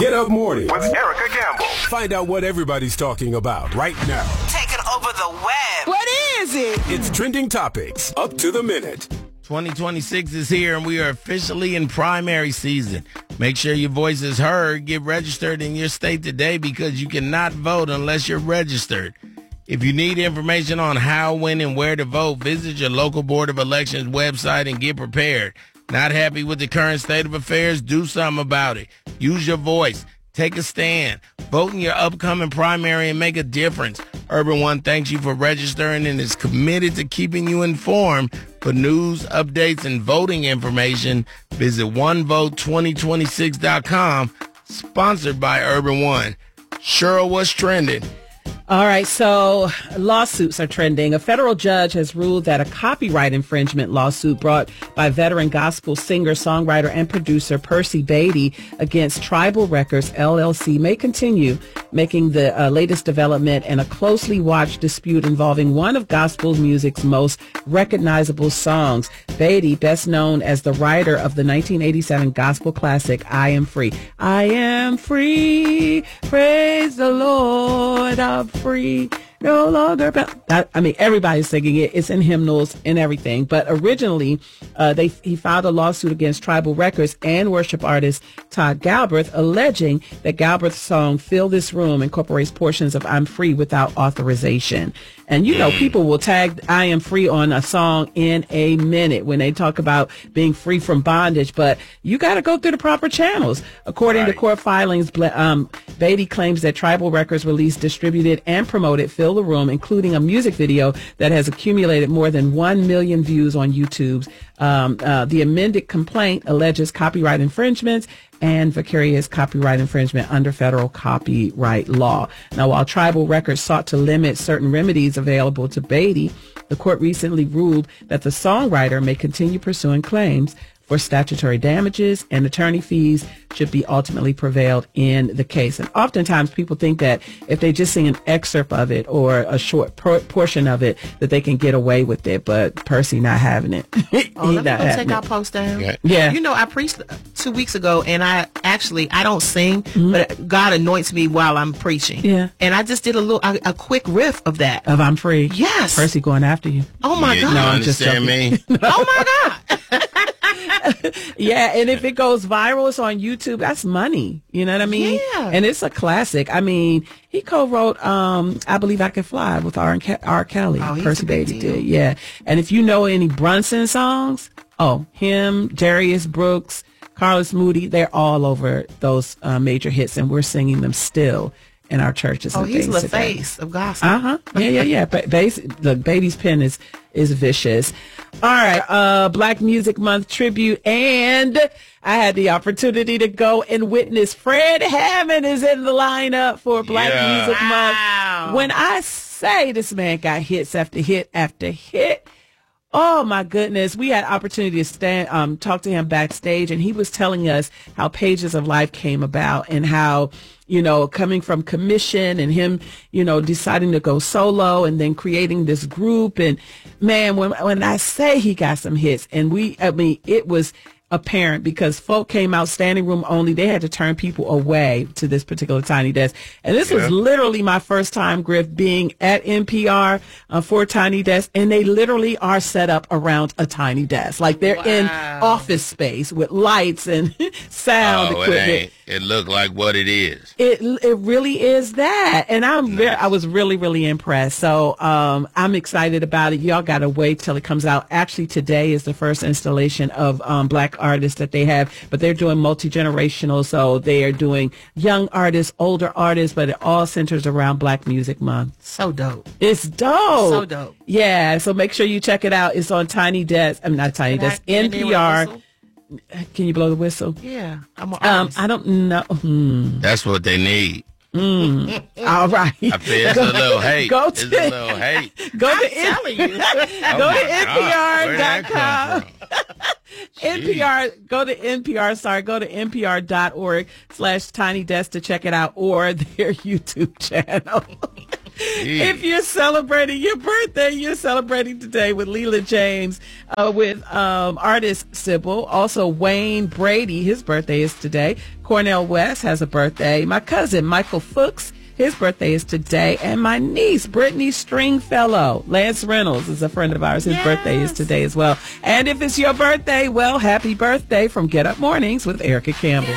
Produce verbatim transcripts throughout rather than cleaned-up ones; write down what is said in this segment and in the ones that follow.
Get Up Morning with Erica Gamble. Find out what everybody's talking about right now. Taking over the web. What is it? It's Trending Topics, up to the minute. twenty twenty-six is here, and we are officially in primary season. Make sure your voice is heard. Get registered in your state today because you cannot vote unless you're registered. If you need information on how, when, and where to vote, visit your local Board of Elections website and get prepared. Not happy with the current state of affairs? Do something about it. Use your voice. Take a stand. Vote in your upcoming primary and make a difference. Urban One thanks you for registering and is committed to keeping you informed. For news, updates, and voting information, visit one vote twenty twenty-six dot com. Sponsored by Urban One. Cheryl, what's trending? All right, so lawsuits are trending. A federal judge has ruled that a copyright infringement lawsuit brought by veteran gospel singer, songwriter, and producer Percy Beatty against Tribal Records, L L C, may continue, making the uh, latest development in a closely watched dispute involving one of gospel music's most recognizable songs. Beatty, best known as the writer of the nineteen eighty-seven gospel classic, I Am Free. I am free, praise the Lord, I'm free, no longer bound. I mean, everybody's singing it. It's in hymnals and everything. But originally, uh, they he filed a lawsuit against Tribal Records and worship artist Todd Galbraith, alleging that Galbraith's song "Fill This Room" incorporates portions of "I'm Free" without authorization. And, you know, people will tag I Am Free on a song in a minute when they talk about being free from bondage. But you got to go through the proper channels. According right. to court filings, um, Beatty claims that Tribal Records released, distributed, and promoted Fill the Room, including a music video that has accumulated more than one million views on YouTube. Um, uh, the amended complaint alleges copyright infringements and vicarious copyright infringement under federal copyright law. Now, while Tribal Records sought to limit certain remedies available to Beatty, the court recently ruled that the songwriter may continue pursuing claims for statutory damages, and attorney fees should be ultimately prevailed in the case. And oftentimes people think that if they just sing an excerpt of it or a short por- portion of it, that they can get away with it. But Percy not having it. Oh, let me go take our post down. Okay. Yeah. You know, I preached two weeks ago, and I actually, I don't sing, mm-hmm. but God anoints me while I'm preaching. Yeah. And I just did a little, a, a quick riff of that. Of I'm Free. Yes. Percy going after you. Oh, my Yeah, God. you No, I'm just understand me? Oh, my God. Yeah, and if it goes viral, it's on YouTube. That's money. You know what I mean? Yeah. And it's a classic. I mean, he co-wrote um, I Believe I Can Fly with R. Ke- R. Kelly. Oh, he's Percy a big Beatty deal. did. Yeah. And if you know any Brunson songs, oh, him, Darius Brooks, Carlos Moody, they're all over those uh, major hits, and we're singing them still in our churches. Oh, and he's things the today. face of gospel. Uh-huh. Yeah, yeah, yeah. But bas- look, Baby's pen is, is vicious. All right. Uh, Black Music Month tribute. And I had the opportunity to go and witness Fred Hammond is in the lineup for Black Yeah. Music Wow. Month. When I say this man got hits after hit after hit, oh my goodness. We had opportunity to stand, um, talk to him backstage, and he was telling us how Pages of Life came about and how, you know, coming from commission and him, you know, deciding to go solo and then creating this group. And man, when, when I say he got some hits, and we, I mean, it was apparent because folk came out standing room only. They had to turn people away to this particular Tiny Desk. And this Yeah. was literally my first time, Griff, being at N P R uh, for Tiny Desk. And they literally are set up around a Tiny Desk. Like they're in office space with lights and sound Oh, it equipment. ain't. It looked like what it is. It it really is that, and I'm very, I was really really impressed. So um, I'm excited about it. Y'all gotta wait till it comes out. Actually, today is the first installation of um, Black artists that they have, but they're doing multi generational. So they are doing young artists, older artists, but it all centers around Black Music Month. So dope. It's dope. So dope. Yeah. So make sure you check it out. It's on Tiny Desk. I'm not Tiny Can I- Desk. can I N hear P what R. whistle? Can you blow the whistle? Yeah. I'm an Um, artist. I don't know. Hmm. That's what they need. All right. I feel it's a little hate. Go It's to- a little hate. Go I'm to N- telling you. Oh Go my to N P God. R Where'd dot that come com. from? N P R, go to N P R, sorry, go to N P R dot org slash Tiny Desk to check it out, or their YouTube channel. If you're celebrating your birthday, you're celebrating today with Leela James, uh, with um, artist Sybil. Also, Wayne Brady, his birthday is today. Cornell West has a birthday. My cousin, Michael Fuchs, his birthday is today. And my niece, Brittany Stringfellow, Lance Reynolds is a friend of ours. His yes. birthday is today as well. And if it's your birthday, well, happy birthday from Get Up Mornings with Erica Campbell.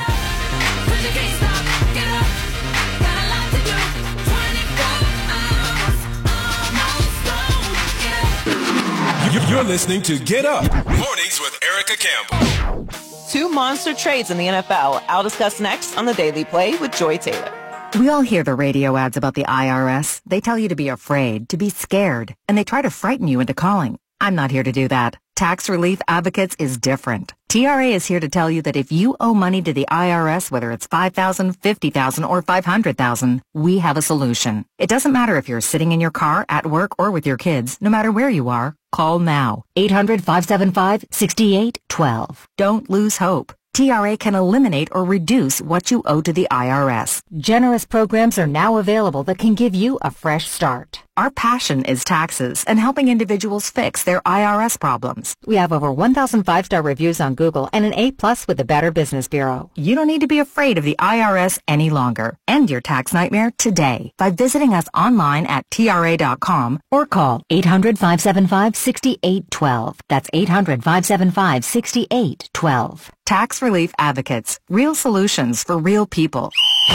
You're listening to Get Up Mornings with Erica Campbell. Two monster trades in the N F L. I'll discuss next on The Daily Play with Joy Taylor. We all hear the radio ads about the I R S. They tell you to be afraid, to be scared, and they try to frighten you into calling. I'm not here to do that. Tax Relief Advocates is different. T R A is here to tell you that if you owe money to the I R S, whether it's five thousand dollars, fifty thousand dollars, or five hundred thousand dollars, we have a solution. It doesn't matter if you're sitting in your car, at work, or with your kids. No matter where you are, call now. eight hundred, five seven five, six eight one two. Don't lose hope. T R A can eliminate or reduce what you owe to the I R S. Generous programs are now available that can give you a fresh start. Our passion is taxes and helping individuals fix their I R S problems. We have over one thousand five-star reviews on Google and an A plus with the Better Business Bureau. You don't need to be afraid of the I R S any longer. End your tax nightmare today by visiting us online at T R A dot com or call eight hundred, five seven five, six eight one two. That's eight hundred, five seven five, six eight one two. Tax Relief Advocates. Real solutions for real people.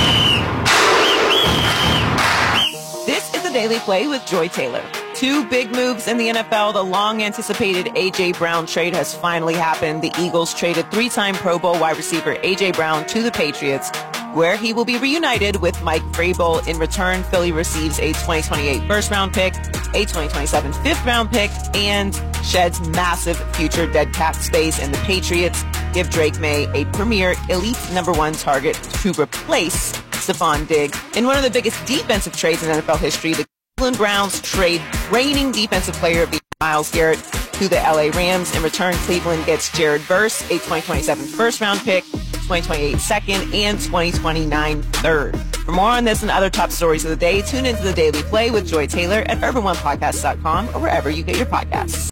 This is The Daily Play with Joy Taylor. Two big moves in the N F L. The long-anticipated A J. Brown trade has finally happened. The Eagles traded three-time Pro Bowl wide receiver A J. Brown to the Patriots, where he will be reunited with Mike Vrabel. In return, Philly receives a twenty twenty-eight first-round pick, a twenty twenty-seven fifth-round pick, and sheds massive future dead cap space. And the Patriots give Drake May a premier elite number one target to replace Stephon Diggs. In one of the biggest defensive trades in N F L history, the Cleveland Browns trade reigning defensive player of the Myles Garrett to the L A Rams. In return, Cleveland gets Jared Verse, a twenty twenty-seven first-round pick, twenty twenty-eight second, and twenty twenty-nine third. For more on this and other top stories of the day, tune into The Daily Play with Joy Taylor at urban one podcast dot com or wherever you get your podcasts.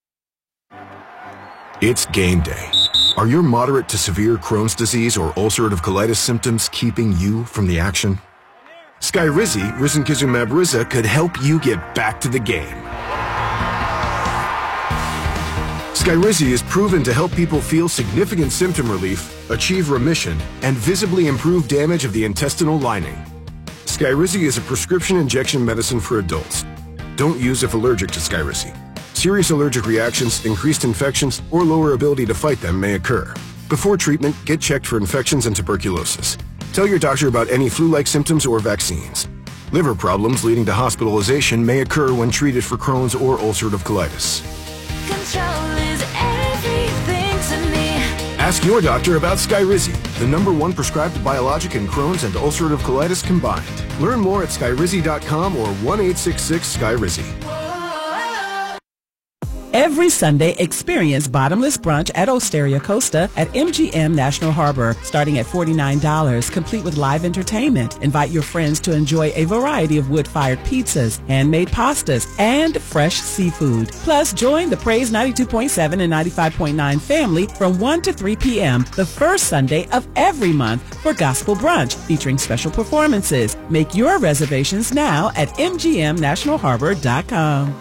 It's game day. Are your moderate to severe Crohn's disease or ulcerative colitis symptoms keeping you from the action? Skyrizi, risankizumab Riza, could help you get back to the game. Skyrizi is proven to help people feel significant symptom relief, achieve remission, and visibly improve damage of the intestinal lining. Skyrizi is a prescription injection medicine for adults. Don't use if allergic to Skyrizi. Serious allergic reactions, increased infections, or lower ability to fight them may occur. Before treatment, get checked for infections and tuberculosis. Tell your doctor about any flu-like symptoms or vaccines. Liver problems leading to hospitalization may occur when treated for Crohn's or ulcerative colitis. Control is everything to me. Ask your doctor about Skyrizi, the number one prescribed biologic in Crohn's and ulcerative colitis combined. Learn more at skyrizi dot com or one eight six six Skyrizi. Every Sunday, experience bottomless brunch at Osteria Costa at M G M National Harbor, starting at forty-nine dollars, complete with live entertainment. Invite your friends to enjoy a variety of wood-fired pizzas, handmade pastas, and fresh seafood. Plus, join the Praise ninety-two point seven and ninety-five point nine family from one to three p.m. the first Sunday of every month for Gospel Brunch, featuring special performances. Make your reservations now at M G M national harbor dot com.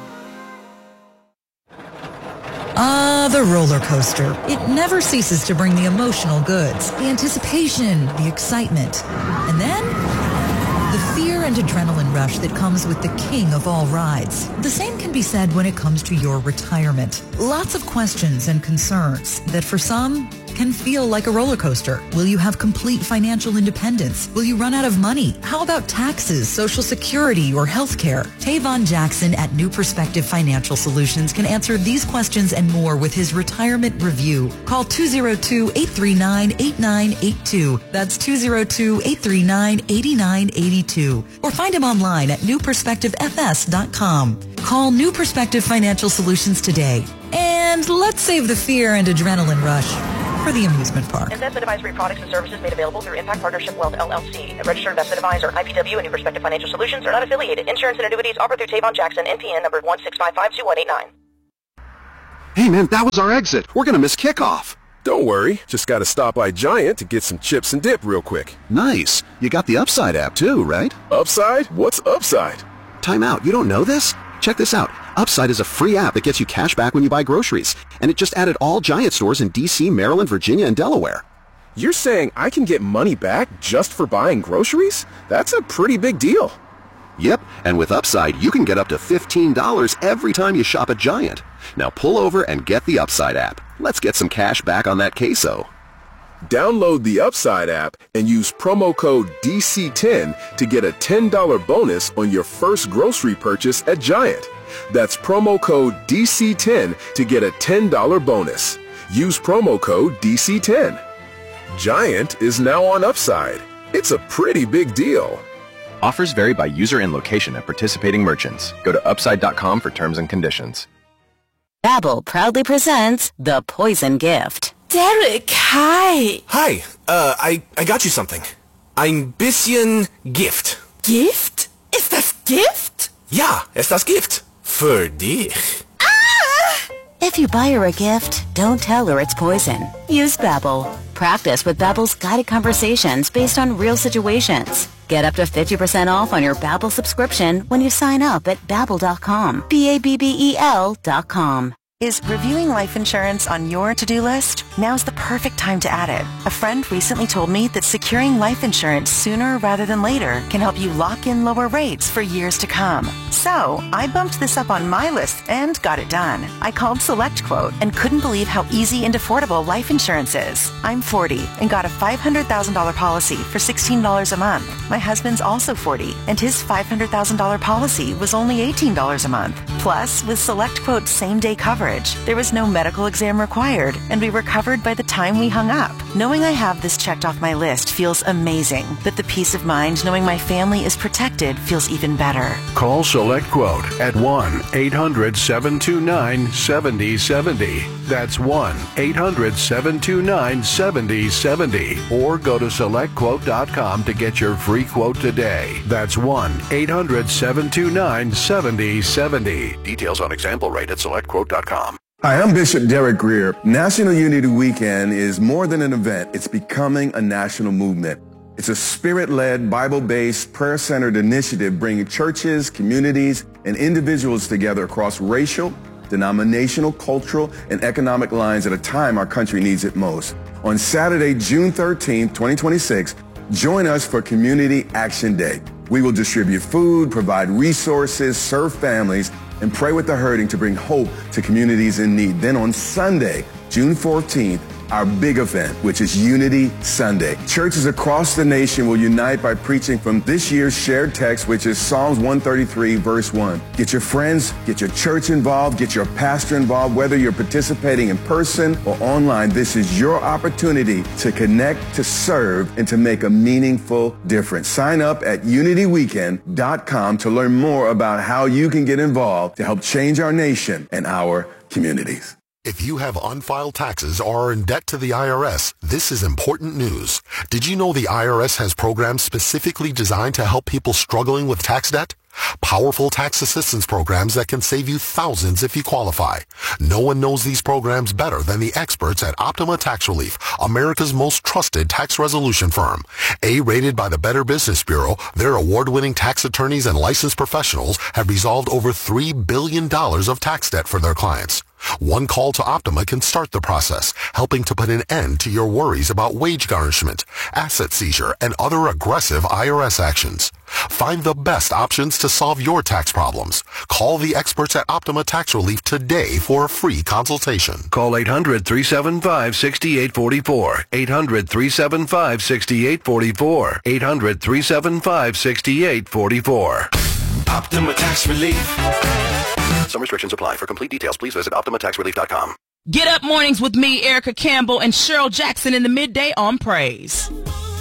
Ah, the roller coaster. It never ceases to bring the emotional goods, the anticipation, the excitement, and then the fear and adrenaline rush that comes with the king of all rides. The same can be said when it comes to your retirement. Lots of questions and concerns that for some can feel like a roller coaster. Will you have complete financial independence? Will you run out of money? How about taxes, Social Security, or health care? Tavon Jackson at New Perspective Financial Solutions can answer these questions and more with his retirement review. Call two oh two, eight three nine, eight nine eight two. That's two oh two, eight three nine, eight nine eight two. Or find him online at new perspective f s dot com. Call New Perspective Financial Solutions today. And let's save the fear and adrenaline rush for for the amusement park. Investment advisory products and services made available through Impact Partnership Wealth L L C. A registered investment advisor, I P W, and New Perspective Financial Solutions are not affiliated. Insurance and annuities offered through Tavon Jackson, N P N number one six five five two one eight nine. Hey man, that was our exit. We're gonna miss kickoff. Don't worry. Just gotta stop by Giant to get some chips and dip real quick. Nice. You got the Upside app too, right? Upside? What's Upside? Time out. You don't know this? Check this out. Upside is a free app that gets you cash back when you buy groceries. And it just added all Giant stores in D C, Maryland, Virginia, and Delaware. You're saying I can get money back just for buying groceries? That's a pretty big deal. Yep, and with Upside, you can get up to fifteen dollars every time you shop at Giant. Now pull over and get the Upside app. Let's get some cash back on that queso. Download the Upside app and use promo code D C ten to get a ten dollars bonus on your first grocery purchase at Giant. That's promo code D C ten to get a ten dollars bonus. Use promo code D C ten. Giant is now on Upside. It's a pretty big deal. Offers vary by user and location at participating merchants. Go to upside dot com for terms and conditions. Babbel proudly presents The Poison Gift. Derek, hi. Hi, uh, I, I got you something. Ein bisschen Gift. Gift? Ist das Gift? Ja, ist das Gift. Für dich. Ah! If you buy her a gift, don't tell her it's poison. Use Babbel. Practice with Babbel's guided conversations based on real situations. Get up to fifty percent off on your Babbel subscription when you sign up at babbel dot com. B A B B E L dot com. Is reviewing life insurance on your to-do list? Now's the perfect time to add it. A friend recently told me that securing life insurance sooner rather than later can help you lock in lower rates for years to come. So, I bumped this up on my list and got it done. I called SelectQuote and couldn't believe how easy and affordable life insurance is. I'm forty and got a five hundred thousand dollars policy for sixteen dollars a month. My husband's also forty and his five hundred thousand dollars policy was only eighteen dollars a month. Plus, with SelectQuote's same-day coverage, there was no medical exam required, and we were covered by the time we hung up. Knowing I have this checked off my list feels amazing, but the peace of mind knowing my family is protected feels even better. Call SelectQuote at one eight hundred seven two nine seven zero seven zero. That's one eight hundred seven two nine seven zero seven zero. Or go to select quote dot com to get your free quote today. That's one eight hundred seven two nine seven zero seven zero. Details on example rate at select quote dot com. Hi, I'm Bishop Derek Greer. National Unity Weekend is more than an event. It's becoming a national movement. It's a spirit-led, Bible-based, prayer-centered initiative bringing churches, communities, and individuals together across racial, denominational, cultural, and economic lines at a time our country needs it most. On Saturday, June thirteenth, twenty twenty-six, join us for Community Action Day. We will distribute food, provide resources, serve families, and pray with the hurting to bring hope to communities in need. Then on Sunday, June fourteenth, our big event, which is Unity Sunday. Churches across the nation will unite by preaching from this year's shared text, which is Psalms one thirty-three, verse one. Get your friends, get your church involved, get your pastor involved. Whether you're participating in person or online, this is your opportunity to connect, to serve, and to make a meaningful difference. Sign up at unity weekend dot com to learn more about how you can get involved to help change our nation and our communities. If you have unfiled taxes or are in debt to the I R S, this is important news. Did you know the I R S has programs specifically designed to help people struggling with tax debt? Powerful tax assistance programs that can save you thousands if you qualify. No one knows these programs better than the experts at Optima Tax Relief, America's most trusted tax resolution firm. A-rated by the Better Business Bureau, their award-winning tax attorneys and licensed professionals have resolved over three billion dollars of tax debt for their clients. One call to Optima can start the process, helping to put an end to your worries about wage garnishment, asset seizure, and other aggressive I R S actions. Find the best options to solve your tax problems. Call the experts at Optima Tax Relief today for a free consultation. Call eight hundred, three seven five, six eight four four. eight hundred, three seven five, six eight four four. eight hundred, three seven five, six eight four four. Optima Tax Relief. Some restrictions apply. For complete details, please visit optima tax relief dot com. Get up mornings with me, Erica Campbell, and Cheryl Jackson in the midday on Praise.